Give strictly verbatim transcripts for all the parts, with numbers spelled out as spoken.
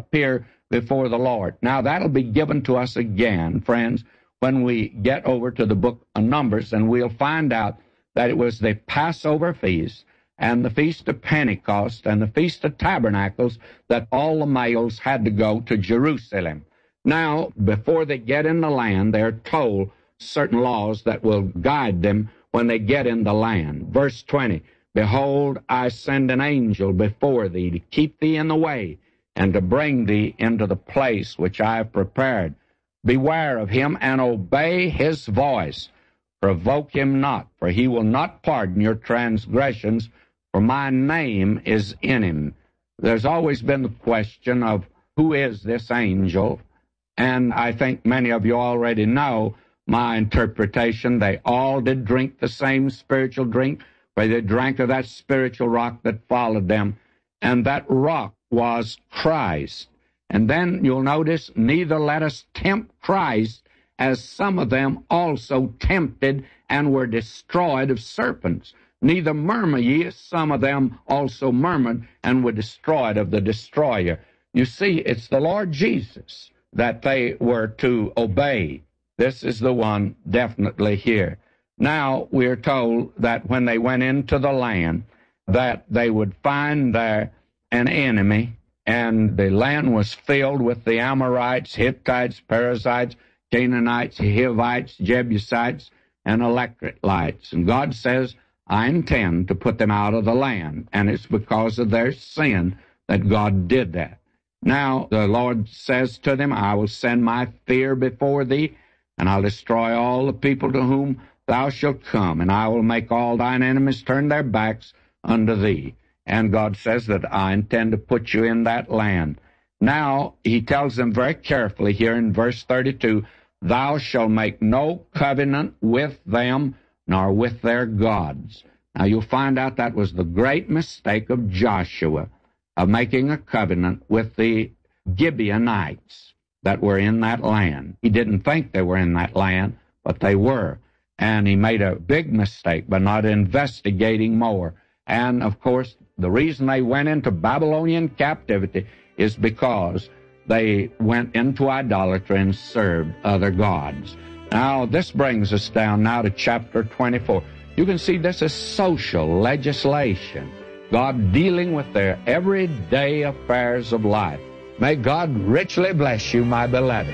appear before the Lord. Now, that'll be given to us again, friends, when we get over to the book of Numbers, and we'll find out that it was the Passover feast and the Feast of Pentecost and the Feast of Tabernacles that all the males had to go to Jerusalem. Now, before they get in the land, they're told certain laws that will guide them when they get in the land. Verse twenty, Behold, I send an angel before thee to keep thee in the way and to bring thee into the place which I have prepared. Beware of him and obey his voice. Provoke him not, for he will not pardon your transgressions, for my name is in him. There's always been the question of who is this angel, and I think many of you already know my interpretation. They all did drink the same spiritual drink, for they drank of that spiritual rock that followed them, and that rock was Christ. And then you'll notice, neither let us tempt Christ, as some of them also tempted and were destroyed of serpents. Neither murmur ye, as some of them also murmured and were destroyed of the destroyer. You see, it's the Lord Jesus that they were to obey. This is the one definitely here. Now, we're told that when they went into the land, that they would find there an enemy, and the land was filled with the Amorites, Hittites, Perizzites, Canaanites, Hivites, Jebusites, and Electrites. And God says, I intend to put them out of the land, and it's because of their sin that God did that. Now, the Lord says to them, I will send my fear before thee, and I'll destroy all the people to whom thou shalt come, and I will make all thine enemies turn their backs unto thee. And God says that I intend to put you in that land. Now, he tells them very carefully here in verse thirty-two, Thou shalt make no covenant with them, nor with their gods. Now, you'll find out that was the great mistake of Joshua, of making a covenant with the Gibeonites that were in that land. He didn't think they were in that land, but they were. And he made a big mistake by not investigating more. And, of course, the reason they went into Babylonian captivity is because they went into idolatry and served other gods. Now, this brings us down now to chapter twenty-four. You can see this is social legislation, God dealing with their everyday affairs of life. May God richly bless you, my beloved.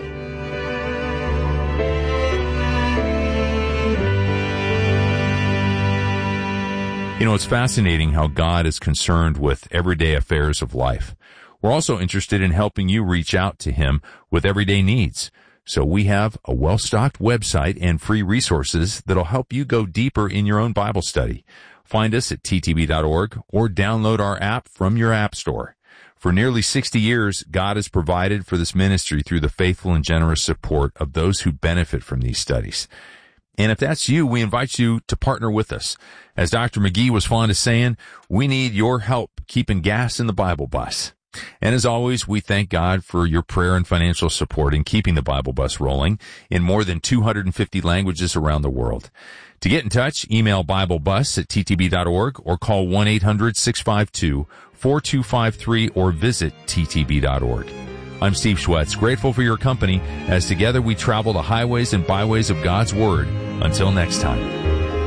You know, it's fascinating how God is concerned with everyday affairs of life. We're also interested in helping you reach out to Him with everyday needs. So we have a well-stocked website and free resources that'll help you go deeper in your own Bible study. Find us at T T B dot org or download our app from your app store. For nearly sixty years, God has provided for this ministry through the faithful and generous support of those who benefit from these studies. And if that's you, we invite you to partner with us. As Doctor McGee was fond of saying, we need your help keeping gas in the Bible bus. And as always, we thank God for your prayer and financial support in keeping the Bible bus rolling in more than two hundred fifty languages around the world. To get in touch, email BibleBus at T T B dot org or call one eight hundred six five two four two five three or visit T T B dot org. I'm Steve Schwetz, grateful for your company as together we travel the highways and byways of God's Word. Until next time.